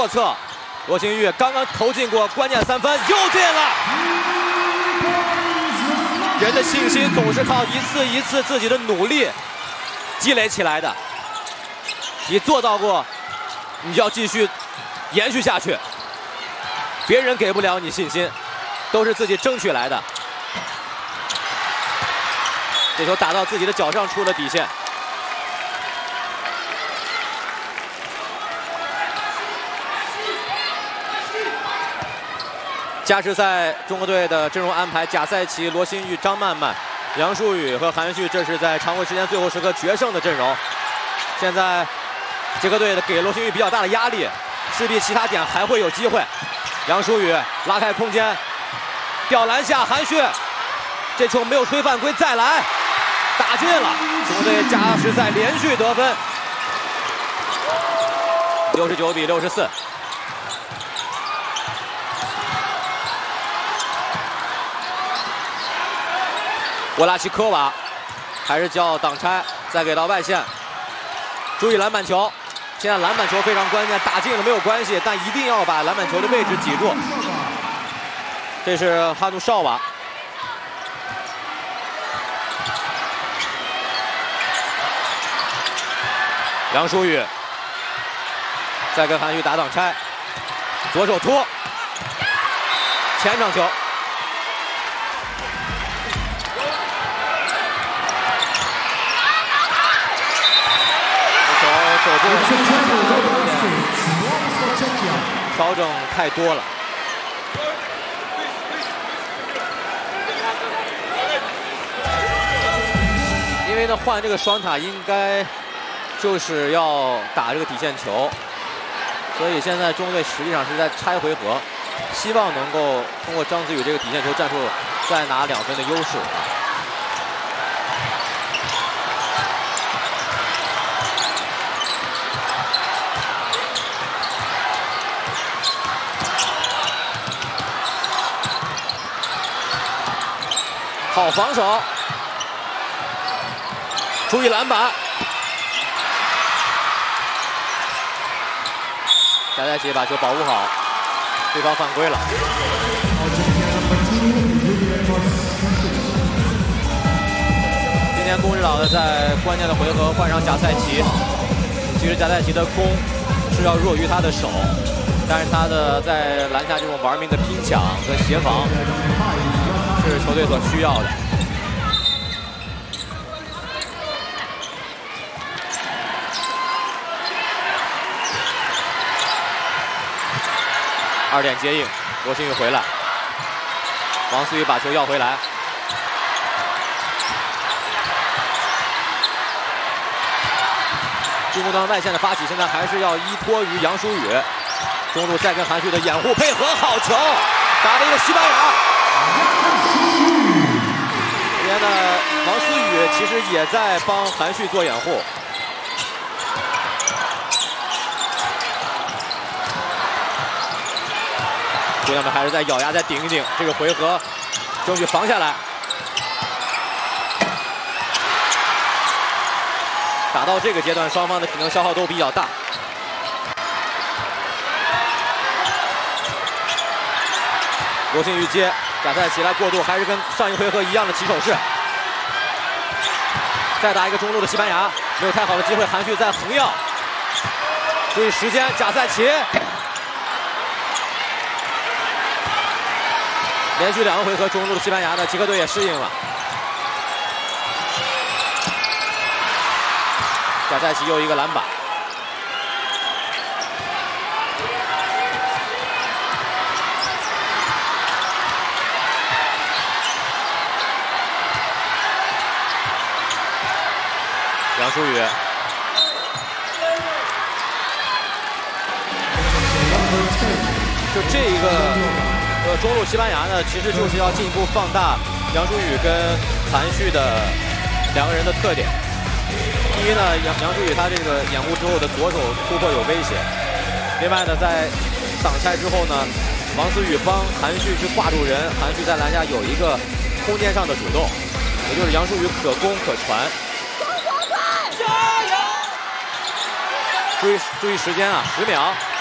左侧，罗星玉刚刚投进过关键3分，又进了。人的信心总是靠一次一次自己的努力积累起来的。你做到过，你就要继续延续下去。别人给不了你信心，都是自己争取来的。这球打到自己的脚上，出了底线。加时赛中国队的阵容安排：贾赛奇、罗新玉、张曼曼、杨舒雨和韩旭，这是在常规时间最后时刻决胜的阵容。现在捷克队给罗新玉比较大的压力，势必其他点还会有机会。杨舒雨拉开空间，吊篮下，韩旭这球没有吹犯规，再来，打进了。中国队加时赛连续得分，69比64。沃拉奇科娃还是叫挡拆，再给到外线，注意篮板球。现在篮板球非常关键，打进了没有关系，但一定要把篮板球的位置挤住。这是哈努绍瓦，杨舒雨再跟韩旭打挡拆，左手托，前场球。手部调整太多了，因为呢换这个双塔应该就是要打这个底线球，所以现在中国队实际上是在拆回合，希望能够通过张子宇这个底线球战术再拿2分的优势。好防守，注意篮板。贾赛奇把球保护好，对方犯规了。今天龚指导呢在关键的回合换上贾赛奇，其实贾赛奇的攻是要弱于他的手，但是他的在篮下这种玩命的拼抢和协防是球队所需要的。2点接应，罗新宇回来，王思雨把球要回来，进攻端外线的发起，现在还是要依托于杨舒雨，中路再跟韩旭的掩护配合，好球，打了一个西班牙。这边呢，王思雨其实也在帮韩旭做掩护。姑娘们还是在咬牙再顶一顶，这个回合争取防下来。打到这个阶段，双方的体能消耗都比较大。罗新宇接，贾赛奇来过渡，还是跟上一回合一样的起手式。再打一个中路的西班牙，没有太好的机会，韩旭在横要。注意时间，贾赛奇。连续2个回合中路的西班牙呢，捷克队也适应了。贾赛奇又一个篮板。杨舒雨。就这一个。中路西班牙呢，其实就是要进一步放大杨舒雨跟韩旭的2个人的特点。第一呢，杨舒雨他这个掩护之后的左手突破有威胁。另外呢，在挡拆之后呢，王思雨帮韩旭去挂住人，韩旭在篮下有一个空间上的主动，也就是杨舒雨可攻可传。加油！注意时间啊，10秒。